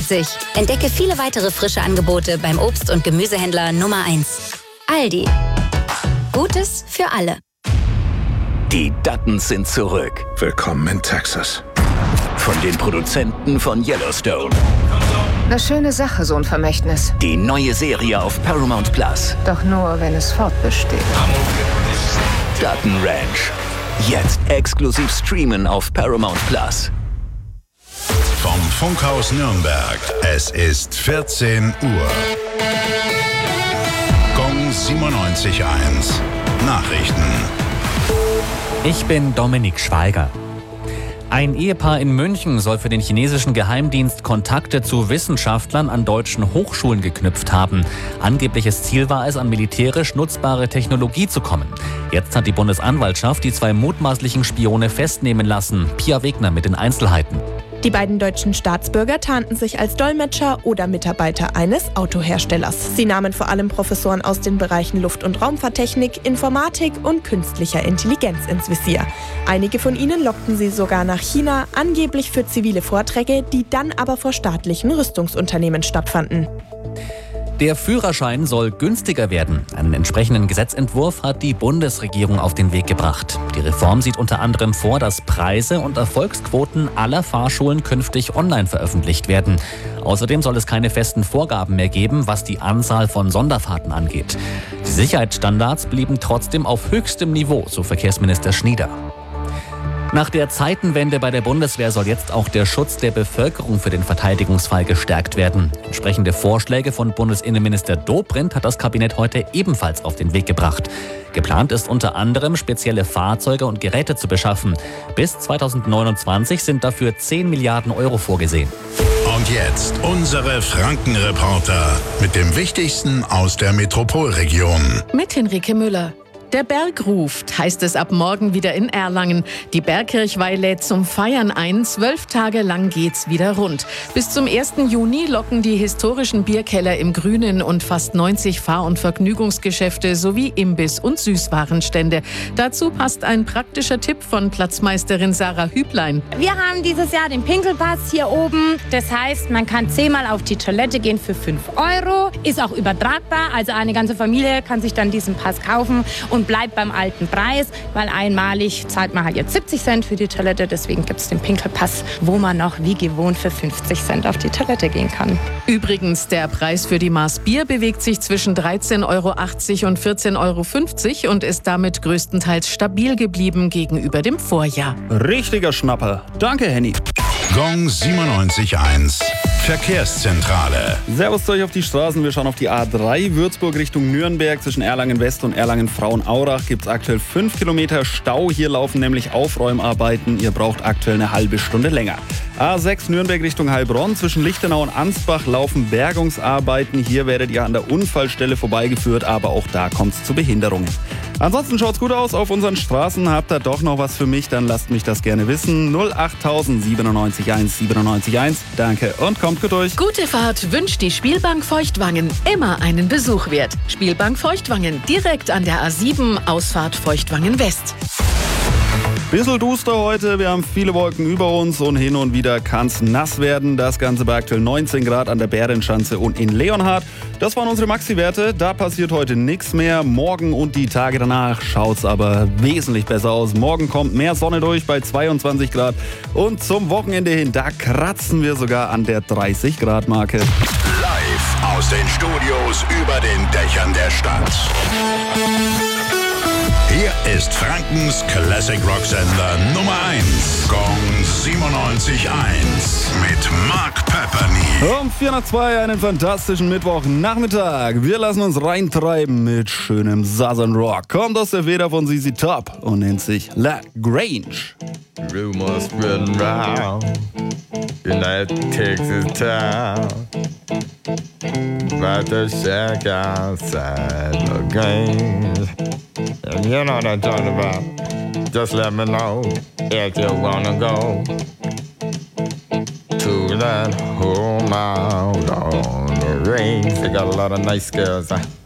3,99 €. Entdecke viele weitere frische Angebote beim Obst- und Gemüsehändler Nummer 1. Aldi. Gutes für alle. Die Duttons sind zurück. Willkommen in Texas. Von den Produzenten von Yellowstone. Eine schöne Sache, so ein Vermächtnis. Die neue Serie auf Paramount Plus. Doch nur, wenn es fortbesteht. Dutton Ranch. Jetzt exklusiv streamen auf Paramount Plus. Vom Funkhaus Nürnberg. Es ist 14 Uhr. Gong 97.1. Nachrichten. Ich bin Dominik Schweiger. Ein Ehepaar in München soll für den chinesischen Geheimdienst Kontakte zu Wissenschaftlern an deutschen Hochschulen geknüpft haben. Angebliches Ziel war es, an militärisch nutzbare Technologie zu kommen. Jetzt hat die Bundesanwaltschaft die 2 mutmaßlichen Spione festnehmen lassen. Pia Wegner mit den Einzelheiten. Die beiden deutschen Staatsbürger tarnten sich als Dolmetscher oder Mitarbeiter eines Autoherstellers. Sie nahmen vor allem Professoren aus den Bereichen Luft- und Raumfahrttechnik, Informatik und künstlicher Intelligenz ins Visier. Einige von ihnen lockten sie sogar nach China, angeblich für zivile Vorträge, die dann aber vor staatlichen Rüstungsunternehmen stattfanden. Der Führerschein soll günstiger werden. Einen entsprechenden Gesetzentwurf hat die Bundesregierung auf den Weg gebracht. Die Reform sieht unter anderem vor, dass Preise und Erfolgsquoten aller Fahrschulen künftig online veröffentlicht werden. Außerdem soll es keine festen Vorgaben mehr geben, was die Anzahl von Sonderfahrten angeht. Die Sicherheitsstandards blieben trotzdem auf höchstem Niveau, so Verkehrsminister Schnieder. Nach der Zeitenwende bei der Bundeswehr soll jetzt auch der Schutz der Bevölkerung für den Verteidigungsfall gestärkt werden. Entsprechende Vorschläge von Bundesinnenminister Dobrindt hat das Kabinett heute ebenfalls auf den Weg gebracht. Geplant ist unter anderem, spezielle Fahrzeuge und Geräte zu beschaffen. Bis 2029 sind dafür 10 Milliarden € vorgesehen. Und jetzt unsere Frankenreporter mit dem Wichtigsten aus der Metropolregion. Mit Henrike Müller. Der Berg ruft, heißt es ab morgen wieder in Erlangen. Die Bergkirchweih lädt zum Feiern ein. 12 Tage lang geht's wieder rund. Bis zum 1. Juni locken die historischen Bierkeller im Grünen und fast 90 Fahr- und Vergnügungsgeschäfte sowie Imbiss- und Süßwarenstände. Dazu passt ein praktischer Tipp von Platzmeisterin Sarah Hüblein. Wir haben dieses Jahr den Pinkelpass hier oben. Das heißt, man kann 10-mal auf die Toilette gehen für 5 €. Ist auch übertragbar. Also eine ganze Familie kann sich dann diesen Pass kaufen und bleibt beim alten Preis, weil einmalig zahlt man halt jetzt 70 Cent für die Toilette. Deswegen gibt es den Pinkelpass, wo man noch wie gewohnt für 50 Cent auf die Toilette gehen kann. Übrigens, der Preis für die Maß Bier bewegt sich zwischen 13,80 € und 14,50 € und ist damit größtenteils stabil geblieben gegenüber dem Vorjahr. Richtiger Schnapper. Danke, Henny. Gong 97.1. Verkehrszentrale. Servus zu euch auf die Straßen. Wir schauen auf die A3 Würzburg Richtung Nürnberg. Zwischen Erlangen West und Erlangen Frauenaurach gibt es aktuell 5 Kilometer Stau. Hier laufen nämlich Aufräumarbeiten. Ihr braucht aktuell eine halbe Stunde länger. A6 Nürnberg Richtung Heilbronn. Zwischen Lichtenau und Ansbach laufen Bergungsarbeiten. Hier werdet ihr an der Unfallstelle vorbeigeführt, aber auch da kommt es zu Behinderungen. Ansonsten schaut's gut aus auf unseren Straßen. Habt ihr doch noch was für mich, dann lasst mich das gerne wissen. 08000 97 1. Danke und kommt gut durch. Gute Fahrt wünscht die Spielbank Feuchtwangen. Immer einen Besuch wert. Spielbank Feuchtwangen, direkt an der A7, Ausfahrt Feuchtwangen West. Bisschen duster heute, wir haben viele Wolken über uns und hin und wieder kann's nass werden. Das Ganze bei aktuell 19 Grad an der Bärenschanze und in Leonhard. Das waren unsere Maxi-Werte, da passiert heute nichts mehr. Morgen und die Tage danach schaut's aber wesentlich besser aus. Morgen kommt mehr Sonne durch bei 22 Grad und zum Wochenende hin, da kratzen wir sogar an der 30 Grad Marke. Live aus den Studios über den Dächern der Stadt. Hier ist Frankens Classic Rock Sender Nummer 1. Gong 97.1 mit Mark Pepperny. Um 4:02 einen fantastischen Mittwochnachmittag. Wir lassen uns reintreiben mit schönem Southern Rock. Kommt aus der Feder von ZZ Top und nennt sich La Grange. Rumors spreading round United Texas town about the shack outside the Grange. And you know what I'm talking about. Just let me know if you wanna go to that home out on the range. They got a lot of nice girls.